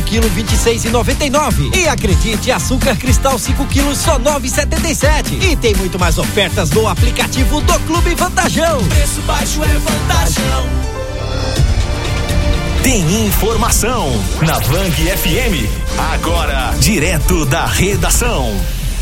quilo 26,99. E acredite, açúcar cristal 5 quilos só 9,77. E tem muito mais ofertas no aplicativo do Clube Vantajão. Preço baixo é Vantajão. Tem informação na Vang FM. Agora, direto da redação.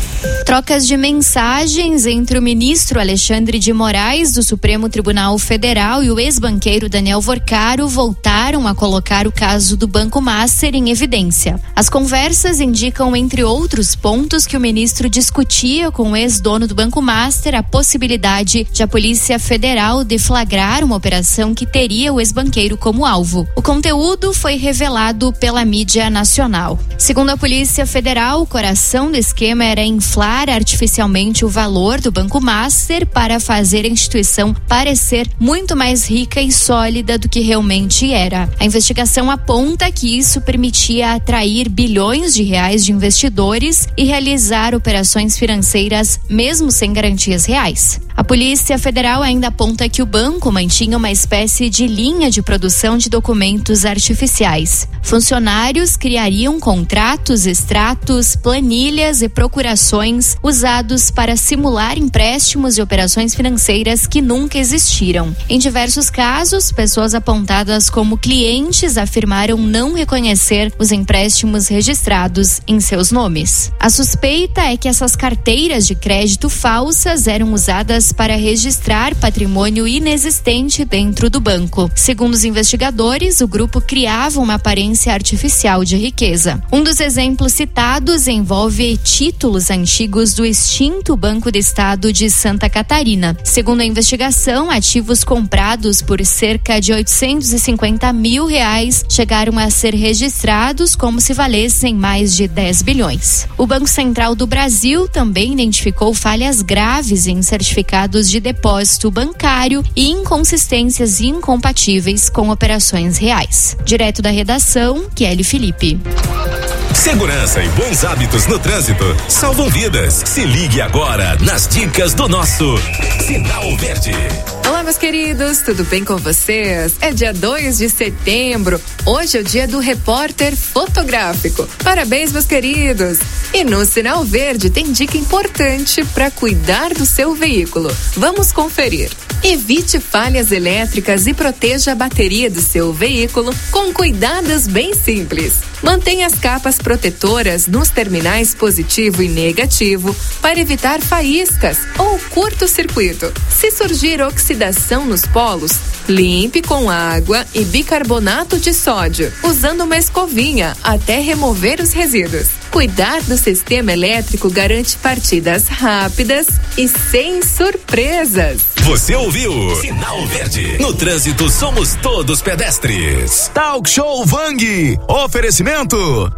Trocas de mensagens entre o ministro Alexandre de Moraes do Supremo Tribunal Federal e o ex-banqueiro Daniel Vorcaro voltaram a colocar o caso do Banco Master em evidência. As conversas indicam, entre outros pontos, que o ministro discutia com o ex-dono do Banco Master a possibilidade de a Polícia Federal deflagrar uma operação que teria o ex-banqueiro como alvo. O conteúdo foi revelado pela mídia nacional. Segundo a Polícia Federal, o coração do esquema era inflar artificialmente o valor do Banco Master para fazer a instituição parecer muito mais rica e sólida do que realmente era. A investigação aponta que isso permitia atrair bilhões de reais de investidores e realizar operações financeiras mesmo sem garantias reais. A Polícia Federal ainda aponta que o banco mantinha uma espécie de linha de produção de documentos artificiais. Funcionários criariam contratos, extratos, planilhas e procurações usados para simular empréstimos e operações financeiras que nunca existiram. Em diversos casos, pessoas apontadas como clientes afirmaram não reconhecer os empréstimos registrados em seus nomes. A suspeita é que essas carteiras de crédito falsas eram usadas para registrar patrimônio inexistente dentro do banco. Segundo os investigadores, o grupo criava uma aparência artificial de riqueza. Um dos exemplos citados envolve títulos antigos do extinto Banco do Estado de Santa Catarina. Segundo a investigação, ativos comprados por cerca de R$850 mil chegaram a ser registrados como se valessem mais de 10 bilhões. O Banco Central do Brasil também identificou falhas graves em certificados de depósito bancário e inconsistências incompatíveis com operações reais. Direto da redação, Kelly Felipe. Segurança e bons hábitos no trânsito salvam vidas. Se ligue agora nas dicas do nosso Sinal Verde. Olá, meus queridos, tudo bem com vocês? É dia 2 de setembro. Hoje é o dia do repórter fotográfico. Parabéns, meus queridos! E no Sinal Verde tem dica importante para cuidar do seu veículo. Vamos conferir. Evite falhas elétricas e proteja a bateria do seu veículo com cuidados bem simples. Mantenha as capas protetoras nos terminais positivo e negativo para evitar faíscas ou curto-circuito. Se surgir oxidação nos polos, limpe com água e bicarbonato de sódio, usando uma escovinha até remover os resíduos. Cuidar do sistema elétrico garante partidas rápidas e sem surpresas. Você ouviu? Sinal Verde. No trânsito somos todos pedestres. Talk Show Vang. Oferecimento.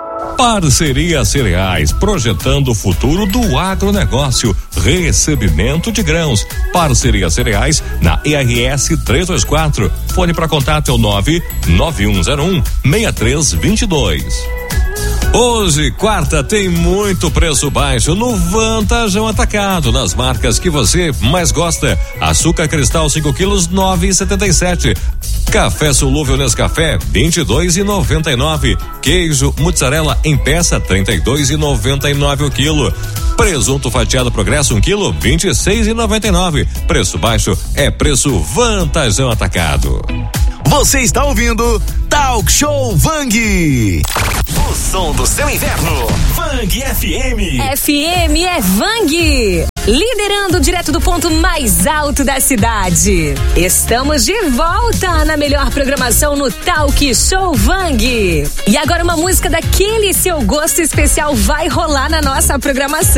Parceria Cereais, projetando o futuro do agronegócio. Recebimento de grãos. Parceria Cereais na ERS 324. Fone para contato é o 99101-6322. Hoje, quarta, tem muito preço baixo no Vantajão Atacado, nas marcas que você mais gosta. Açúcar cristal 5 quilos, 9,77. Café solúvel Nescafé, 22,99. Queijo mussarela em peça, 32,99 o quilo. Presunto fatiado Progresso 1 quilo, 26,99. Preço baixo é preço Vantajão Atacado. Você está ouvindo Talk Show Vang. O som do seu inverno. Vang FM. FM é Vang. Liderando direto do ponto mais alto da cidade. Estamos de volta na melhor programação no Talk Show Vang. E agora uma música daquele seu gosto especial vai rolar na nossa programação.